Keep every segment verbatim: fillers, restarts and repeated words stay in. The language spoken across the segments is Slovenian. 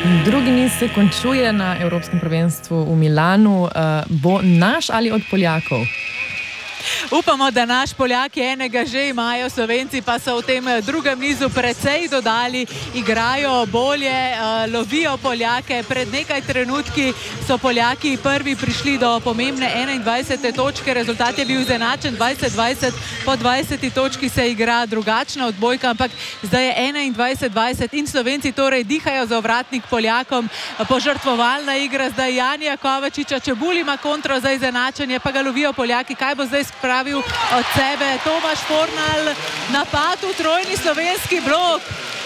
Drugi niz se končuje na Evropskem prvenstvu v Milanu. Uh, bo naš ali od Poljakov? Upamo, da naš Poljaki enega že imajo, Slovenci pa so v tem drugem nizu precej dodali, igrajo bolje, uh, lovijo Poljake. Pred nekaj trenutki so Poljaki prvi prišli do pomembne enaindvajsete točke, rezultat je bil izenačen dvajset dvajset, po dvajseti točki se igra drugačna odbojka, ampak zdaj je enaindvajset dvajset in Slovenci torej dihajo za ovratnik Poljakom. Požrtvovalna igra zdaj Janija Kovačiča, Čebulj ima kontro za izenačenje, pa ga lovijo Poljaki. Kaj bo zdaj spravil od sebe Tomaž Fornal, napad v trojni slovenski blok.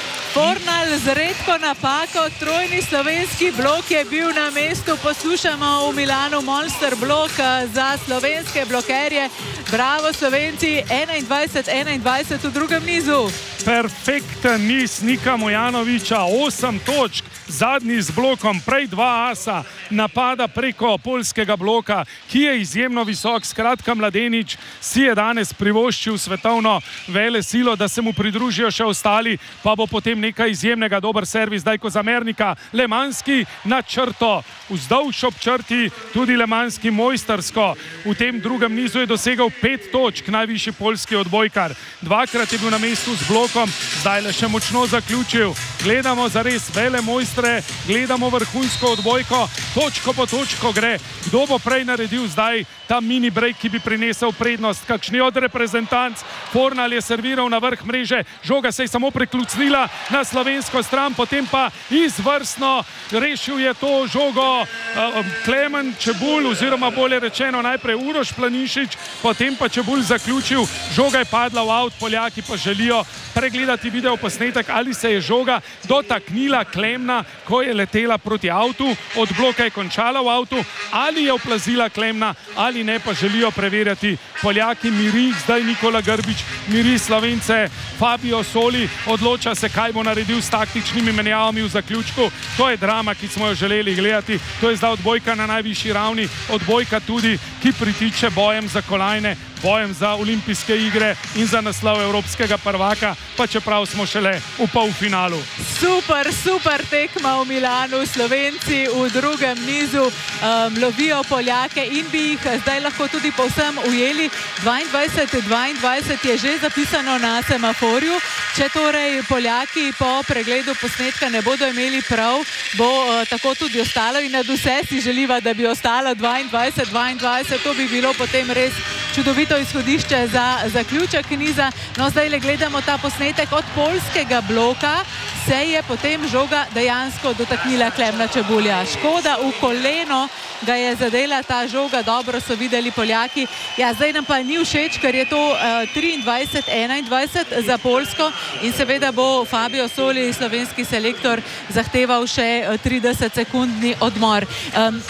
Fornal z redko napako, trojni slovenski blok je bil na mestu. Poslušamo v Milanu Monster blok za slovenske blokerje. Bravo Slovenci, enaindvajset enaindvajset v drugem nizu. Perfekten niz Nika Mojanovića, osem točk, zadnji z blokom, prej dva asa, napada preko poljskega bloka, ki je izjemno visok. Skratka, mladenič si je danes privoščil svetovno vele silo, da se mu pridružijo še ostali, pa bo potem nekaj izjemnega. Dober servis zdaj Kozamernika, Lemanski na črto, vzdolž ob črti, tudi Lemanski mojstersko. V tem drugem nizu je dosegal pet točk, najvišji poljski odbojkar. Dvakrat je bil na mestu z blokom, zdaj le še močno zaključil. Gledamo zares vele mojstre, gledamo vrhunsko odbojko, točko po točko gre. Kdo bo prej naredil zdaj ta mini break, ki bi prinesel prednost? Kakšni od reprezentanc? Fornal je serviral na vrh mreže, žoga se je samo preklucnila na slovensko stran, potem pa izvrstno rešil je to žogo uh, Klemen Čebulj, oziroma bolje rečeno najprej Uroš Planinšič, potem pa Čebulj zaključil, žoga je padla v avt, Poljaki pa želijo pregledati video posnetek, ali se je žoga dotaknila Klemna, ko je letela proti avtu, od bloka je končala v avtu, ali je oplazila Klemna, ali ne, pa želijo preverjati Poljaki. Miri zdaj Nikola Grbič, miri Slovence Fabio Soli, odloča se, kaj bo naredil s taktičnimi menjavami v zaključku. To je drama, ki smo jo želeli gledati. To je zdaj odbojka na najvišji ravni, odbojka tudi, ki pritiče bojem za kolajne, bojem za olimpijske igre in za naslov evropskega prvaka, pa čeprav smo šele v polfinalu. Super, super tekma v Milanu. Slovenci v drugem nizu um, lovijo Poljake in bi jih zdaj lahko tudi povsem ujeli. dvaindvajset dvaindvajset je že zapisano na semaforju. Če torej Poljaki po pregledu posnetka ne bodo imeli prav, bo uh, tako tudi ostalo in nad vse si želiva, da bi ostalo dvaindvajset dvaindvajset. To bi bilo potem res čudovito izhodišče za zaključek niza. No, zdaj le gledamo ta posnetek od poljskega bloka, se je potem žoga dejansko dotaknila Klemna Čebulja. Škoda, v koleno ga je zadela ta žoga, dobro so videli Poljaki. Ja, zdaj nam pa ni všeč, ker je to uh, triindvajset enaindvajset za Poljsko in seveda bo Fabio Soli, slovenski selektor, zahteval še trideset sekundni odmor. Um,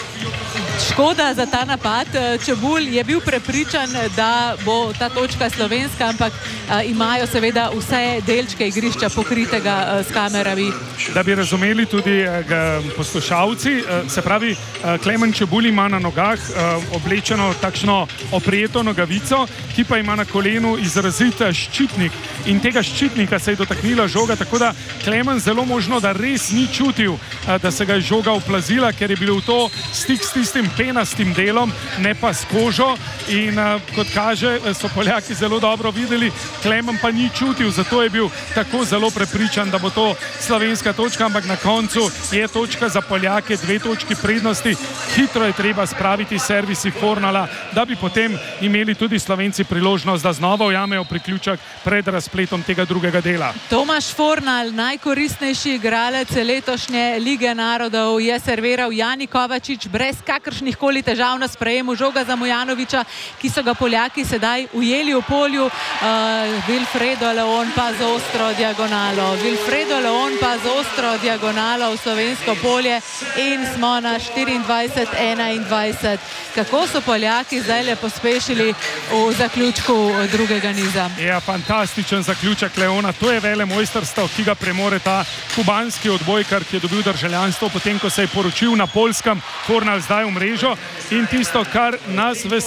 škoda za ta napad. Čebulj je bil prepričan, da bo ta točka slovenska, ampak uh, imajo seveda vse delčke igrišča pokritega uh, s kamerami. Da bi razumeli tudi uh, poslušalci, uh, se pravi, uh, Klemen Čebulj ima na nogah uh, oblečeno takšno oprijeto nogavico, ki pa ima na kolenu izrazit ščitnik. In tega ščitnika se je dotaknila žoga, tako da Klemen zelo možno, da res ni čutil, uh, da se ga je žoga oplazila, ker je bil to stik s tistim penastim delom, ne pa s kožo. In uh, kot kaže, so Poljaki zelo dobro videli, Klemen pa ni čutil, zato je bil tako zelo prepričan, da bo to slovenska točka, ampak na koncu je točka za Poljake, dve točki prednosti. Hitro je treba spraviti servisi Fornala, da bi potem imeli tudi Slovenci priložnost, da znova ujamejo priključek pred razpletom tega drugega dela. Tomaž Fornal, najkoristnejši igralec letošnje Lige narodov, je serviral Jani Kovačič brez kakršnih koli težav na sprejemu. Žoga za Mojanovića, ki so ga Poljaki sedaj ujeli v polju. Uh, Wilfredo Leon pa z ostro diagonalo. Wilfredo Leon pa z ostro diagonalo v slovensko polje in smo na štiriindvajset enaindvajset. Kako so Poljaki zdaj le pospešili v zaključku drugega niza? Ja, fantastičen zaključek Leona. To je vele mojstrstvo, ki ga premore ta kubanski odbojkar, ki je dobil državljanstvo potem, ko se je poročil na Poljskem. Fornal zdaj v mrežo in tisto, kar nas veseli, je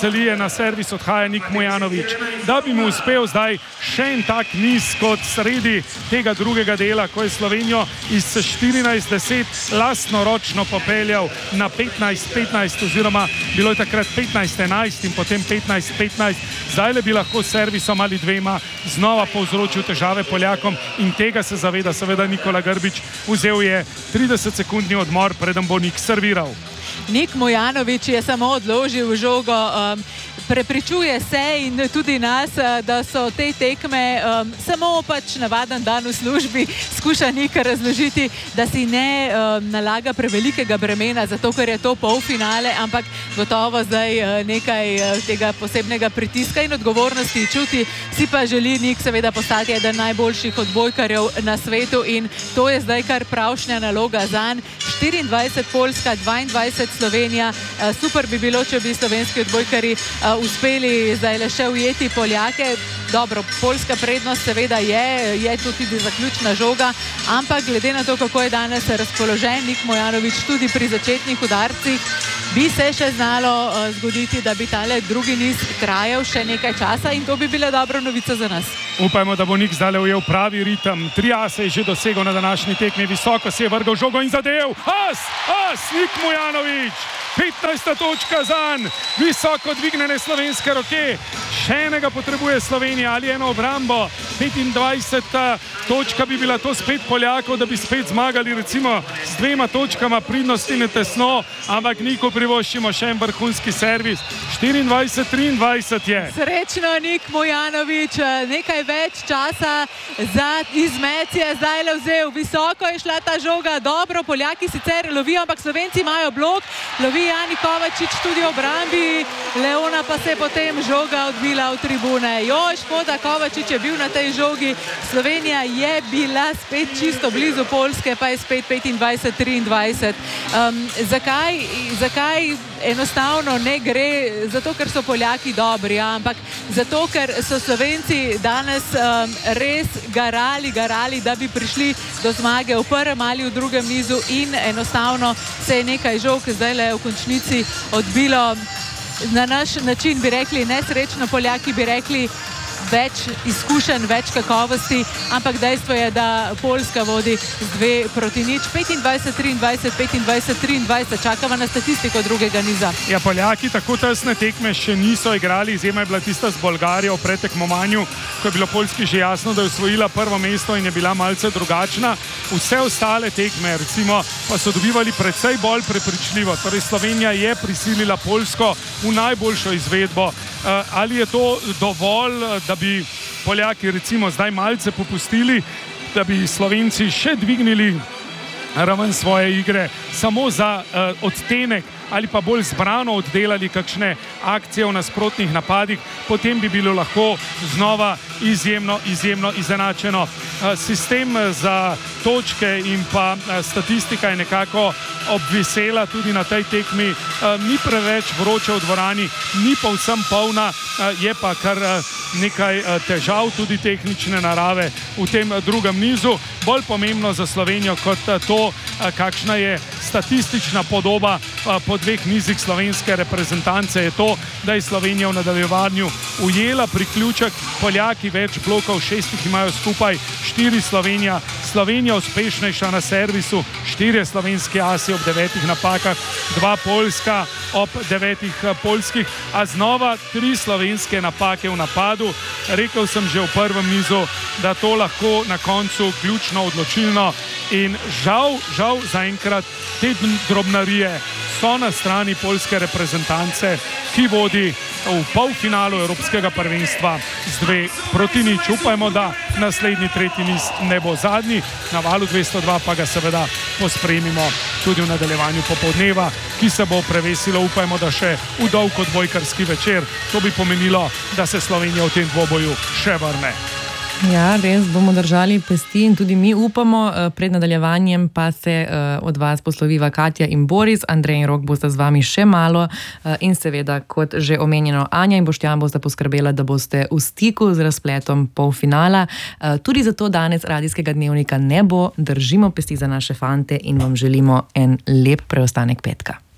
na servis odhaja Nik Mujanović. Da bi mu uspel zdaj še en tak niz kot sredi tega drugega dela, ko je Slovenijo iz štirinajst deset lastnoročno popeljal na petnajst petnajst oziroma bilo je takrat petnajst enajst in potem petnajst petnajst. Zdaj le bi lahko s servisom ali dvema znova povzročil težave Poljakom in tega se zaveda seveda Nikola Grbić. Vzel je trideset sekundni odmor, preden bo Nik serviral. Nik Mujanović je samo odložil žogo. Um, Prepričuje se in tudi nas, da so te tekme um, samo pač navaden dan v službi. Skuša Nik razložiti, da si ne um, nalaga prevelikega bremena, zato ker je to polfinale, ampak gotovo zdaj uh, nekaj uh, tega posebnega pritiska in odgovornosti čuti. Si pa želi Nik seveda postati eden najboljših odbojkarjev na svetu in to je zdaj kar pravšnja naloga zanj. štiriindvajset Poljska, dvaindvajset Slovenija. Uh, super bi bilo, če bi slovenski odbojkarji uh, uspeli zdaj le še ujeti Poljake. Dobro, poljska prednost seveda je, je to tudi zaključna žoga, ampak glede na to, kako je danes razpoložen Nik Mujanović tudi pri začetnih udarcih, bi se še znalo uh, zgoditi, da bi tale drugi niz trajal še nekaj časa in to bi bila dobra novica za nas. Upajmo, da bo Nik zdaj ujel pravi ritem. Tri ase je že dosegel na današnji tekmi, visoko si je vrgal žogo in zadev. As, as, Nik Mujanović. petnajsta točka zanj, visoko dvignjene slovenske roke. Še enega potrebuje Slovenija ali eno obrambo. petindvajseta točka bi bila to spet Poljakov, da bi spet zmagali recimo s dvema točkama pridnosti ne tesno, ampak Niku privoščimo še en vrhunski servis. štiriindvajset triindvajset je. Srečno Nik Mujanović, nekaj več časa za izmet je zdaj le vzel. Visoko je šla ta žoga, dobro, Poljaki sicer lovijo, ampak Slovenci imajo blok, lovi Jani Kovačič tudi v obrambi, Leona pa se je potem žoga odbila v tribune. Joj, škoda, Kovačič je bil na tej žogi. Slovenija je bila spet čisto blizu Poljske, pa je spet petindvajset triindvajset. Um, zakaj, zakaj enostavno ne gre? Zato, ker so Poljaki dobri, ja, ampak zato, ker so Slovenci danes um, res garali, garali, da bi prišli do zmage v prvem ali v drugem nizu in enostavno se je nekaj žog zdaj le v končnici odbilo. Na naš način bi rekli nesrečno, Poljaki bi rekli več izkušenj, več kakovosti, ampak dejstvo je, da Poljska vodi z dve proti nič. petindvajset triindvajset, petindvajset triindvajset, čakava na statistiko drugega niza. Ja, Poljaki tako tesne tekme še niso igrali, izjema je bila tista z Bolgarijo v pretekmovanju, ko je bilo Poljski že jasno, da je osvojila prvo mesto in je bila malce drugačna. Vse ostale tekme, recimo, pa so dobivali precej bolj prepričljivo. Torej, Slovenija je prisilila Poljsko v najboljšo izvedbo. Ali je to dovolj, da bi Poljaki recimo zdaj malce popustili, da bi Slovenci še dvignili raven svoje igre samo za uh, odtenek ali pa bolj zbrano oddelali kakšne akcije v nasprotnih napadih, potem bi bilo lahko znova izjemno, izjemno izenačeno. Sistem za točke in pa statistika je nekako obvisela tudi na tej tekmi. Ni preveč vroče v dvorani, ni povsem polna, je pa kar nekaj težav tudi tehnične narave v tem drugem nizu. Bolj pomembno za Slovenijo kot to, kakšna je statistična podoba po dveh nizih slovenske reprezentance, je to, da je Slovenija v nadaljevanju ujela priključek. Poljaki več blokov, šestih imajo skupaj, štiri Slovenija. Slovenija uspešnejša na servisu, štirje slovenski asi ob devetih napakah, dva Poljska ob devetih poljskih, a znova tri slovenske napake v napadu. Rekel sem že v prvem nizu, da to lahko na koncu ključno odločilno in žal, žal zaenkrat te drobnarije so na strani poljske reprezentance, ki vodi v polfinalu Evropskega prvenstva z dve proti nič. Upajmo, da naslednji tretji niz ne bo zadnji, na valu dvesto dva pa ga seveda pospremimo tudi v nadaljevanju popoldneva, ki se bo prevesilo, upajmo, da še v dolg odbojkarski večer. To bi pomenilo, da se Slovenija v tem dvoboju še vrne. Ja, res bomo držali pesti in tudi mi upamo. Pred nadaljevanjem pa se od vas posloviva Katja in Boris. Andrej in Rok bosta z vami še malo in seveda, kot že omenjeno, Anja in Boštjan bosta poskrbela, da boste v stiku z razpletom polfinala. Tudi zato danes radijskega dnevnika ne bo. Držimo pesti za naše fante in vam želimo en lep preostanek petka.